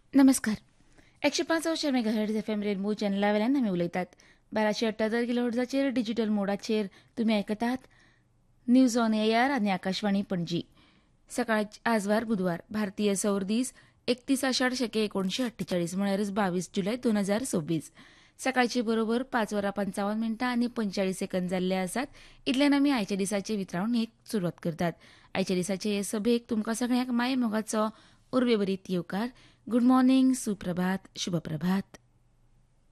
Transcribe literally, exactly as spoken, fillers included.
नमस्कार. एकशे पाच अंश मेगाहर्ट्ज एफ एम रेनबो चॅनला वेल्यान आमी उलयतात. बाराशे अठ्ठ्यात्तर किलोहर्ट्जाचेर डिजिटल मोडाचेर तुमी आयकतात न्यूज ऑन एआर आनी आकाशवाणी पणजी. सकाळ आजवार बुधवार भारतीय सौर दीस एकतीस आषाढ शके एकोणशे अठ्ठेचाळीस म्हळ्यारच बावीस जुलय दोन हजार सव्वीस. सकाळची बरोबर पाच वरां पंचावन्न मिनटां आनी पंचेचाळीस सेकंद जाल्ले आसात. इतल्यान आमी आयच्या दिसाचे वितरावणेक सुरवात करतात. आयच्या दिसाचे हे सभेक तुमकां सगळ्यांक माय मोगाचो उर्बे बरीत येवकार. गुड मॉर्निंग, सुप्रभात, शुभप्रभात.